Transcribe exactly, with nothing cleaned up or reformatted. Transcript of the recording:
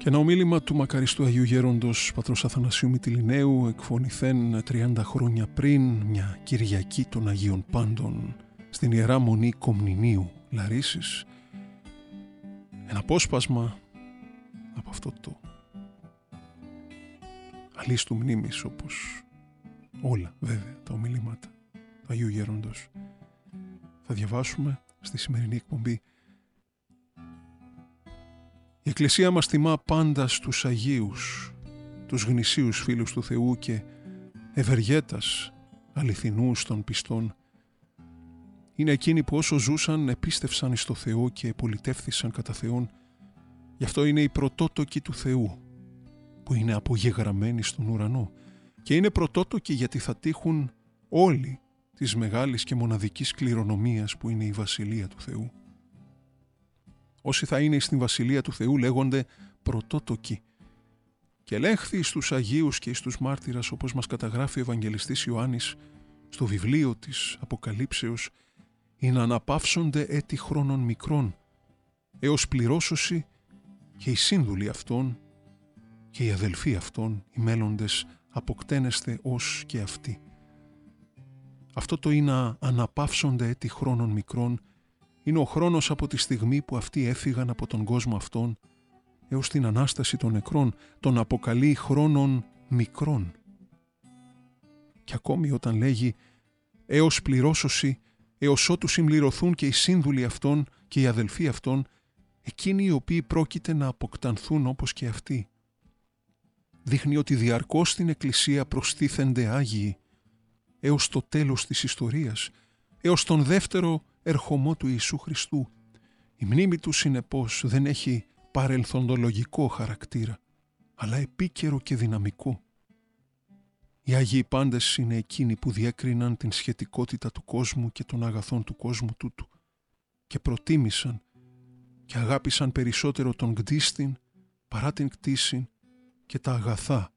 Και ένα ομίλημα του μακαριστού Αγίου Γέροντος πατρός Αθανασίου Μυτιληναίου, εκφωνηθέν τριάντα χρόνια πριν, μια Κυριακή των Αγίων Πάντων, στην Ιερά Μονή Κομνηνίου Λαρίσης. Ένα απόσπασμα από αυτό το αλίστου μνήμης, όπως όλα βέβαια τα ομιλήματα του Αγίου Γέροντος. Θα διαβάσουμε στη σημερινή εκπομπή. Η Εκκλησία μας τιμά πάντα στους Αγίους, τους γνησίους φίλους του Θεού και ευεργέτας αληθινούς των πιστών. Είναι εκείνοι που όσο ζούσαν επίστευσαν εις το Θεό και πολιτεύθησαν κατά Θεόν. Γι' αυτό είναι οι πρωτότοκοι του Θεού, που είναι απογεγραμμένοι στον ουρανό, και είναι πρωτότοκοι γιατί θα τύχουν όλοι της μεγάλης και μοναδικής κληρονομίας που είναι η Βασιλεία του Θεού. Όσοι θα είναι στην Βασιλεία του Θεού λέγονται πρωτότοκοι. Και ελέγχθη στους Αγίους και στους μάρτυρας, όπως μας καταγράφει ο Ευαγγελιστής Ιωάννης στο βιβλίο της Αποκαλύψεως, είναι να αναπαύσονται έτη χρόνων μικρών, έως πληρώσωση και οι σύνδουλοι αυτών και οι αδελφοί αυτών, οι μέλλοντες, αποκτένεστε ως και αυτοί. Αυτό το είναι να αναπαύσονται έτη χρόνων μικρών είναι ο χρόνος από τη στιγμή που αυτοί έφυγαν από τον κόσμο αυτόν έως την Ανάσταση των νεκρών, τον αποκαλεί χρόνων μικρών. Και ακόμη όταν λέγει έως πληρώσωση, έως ότου συμπληρωθούν και οι σύνδουλοι αυτών και οι αδελφοί αυτών, εκείνοι οι οποίοι πρόκειται να αποκτανθούν όπως και αυτοί. Δείχνει ότι διαρκώς στην Εκκλησία προστίθενται Άγιοι έως το τέλος της ιστορίας, έως τον δεύτερο ερχομό του Ιησού Χριστού. Η μνήμη του συνεπώς δεν έχει παρελθοντολογικό χαρακτήρα, αλλά επίκαιρο και δυναμικό. Οι Άγιοι πάντες είναι εκείνοι που διέκριναν την σχετικότητα του κόσμου και των αγαθών του κόσμου τούτου και προτίμησαν και αγάπησαν περισσότερο τον κτίστην παρά την κτήσιν και τα αγαθά